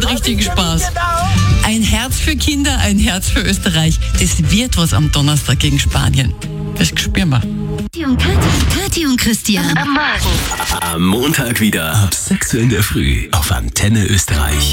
richtigen Spaß. Ein Herz für Kinder, ein Herz für Österreich. Das wird was am Donnerstag gegen Spanien. Das spüren wir. Kathi und Christian. Am Montag wieder ab 6 Uhr in der Früh auf Antenne Österreich.